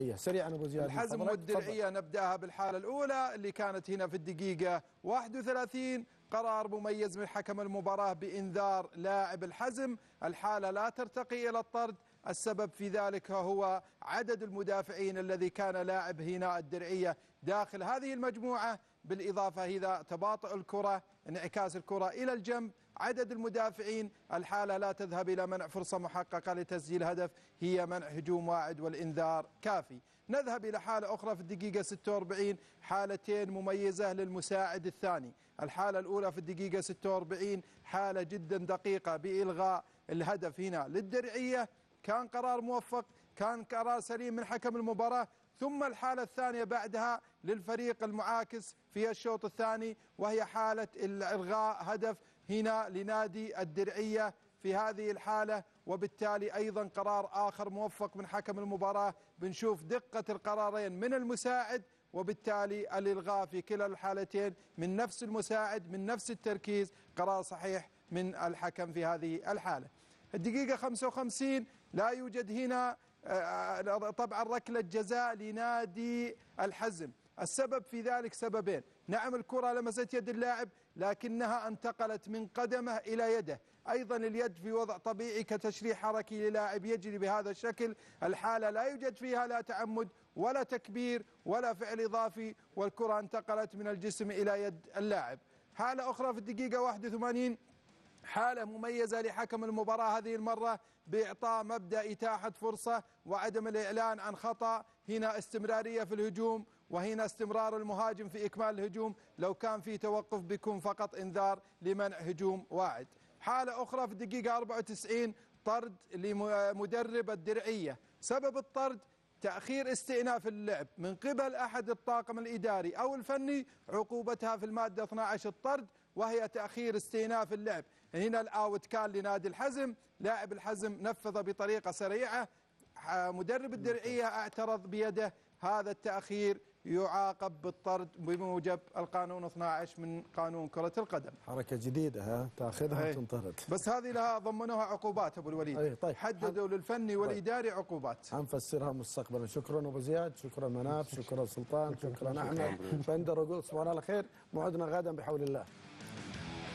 سريعا ابو زياد. الحزم والدرعيه نبداها بالحاله الاولى اللي كانت هنا في الدقيقه 31. قرار مميز من حكم المباراه بانذار لاعب الحزم، الحاله لا ترتقي الى الطرد، السبب في ذلك هو عدد المدافعين الذي كان لاعب هنا الدرعيه داخل هذه المجموعه، بالاضافه الى تباطؤ الكره، انعكاس الكره الى الجنب، عدد المدافعين، الحاله لا تذهب الى منع فرصه محققه لتسجيل هدف، هي منع هجوم واعد والانذار كافي. نذهب الى حاله اخرى في الدقيقه 46، حالتين مميزه للمساعد الثاني. الحاله الاولى في الدقيقه 46 حاله جدا دقيقه بالغاء الهدف هنا للدرعيه، كان قرار موفق، كان قرار سليم من حكم المباراة. ثم الحالة الثانية بعدها للفريق المعاكس في الشوط الثاني، وهي حالة إلغاء هدف هنا لنادي الدرعية في هذه الحالة، وبالتالي أيضا قرار آخر موفق من حكم المباراة. بنشوف دقة القرارين من المساعد، وبالتالي الإلغاء في كلا الحالتين من نفس المساعد من نفس التركيز، قرار صحيح من الحكم في هذه الحالة. الدقيقة 55 لا يوجد هنا طبعا ركلة جزاء لنادي الحزم، السبب في ذلك سببين. نعم الكرة لمست يد اللاعب لكنها انتقلت من قدمه إلى يده، أيضا اليد في وضع طبيعي كتشريح حركي للاعب يجري بهذا الشكل، الحالة لا يوجد فيها لا تعمد ولا تكبير ولا فعل إضافي، والكرة انتقلت من الجسم إلى يد اللاعب. حالة أخرى في الدقيقة 81 حالة مميزة لحكم المباراة هذه المرة بإعطاء مبدأ إتاحة فرصة وعدم الإعلان عن خطأ، هنا استمرارية في الهجوم وهنا استمرار المهاجم في إكمال الهجوم، لو كان في توقف بيكون فقط إنذار لمنع هجوم واعد. حالة أخرى في الدقيقة 94 طرد لمدرب الدرعية، سبب الطرد تأخير استئناف اللعب من قبل أحد الطاقم الإداري أو الفني، عقوبتها في المادة 12 الطرد، وهي تأخير استئناف اللعب. هنا الأوت كان لنادي الحزم، لاعب الحزم نفذ بطريقة سريعة، مدرب الدرعية اعترض بيده، هذا التأخير يعاقب بالطرد بموجب القانون 12 من قانون كرة القدم. حركة جديدة ها، تاخذها وتنطرد. بس هذه لها ضمنوها عقوبات ابو الوليد. طيب. حددوا للفني والإداري عقوبات. حنفسرها مستقبلا. شكرا ابو زياد، شكرا مناف، شكرا سلطان، شكرا احمد، بندر وقول تصبحون على خير، موعدنا غدا بحول الله.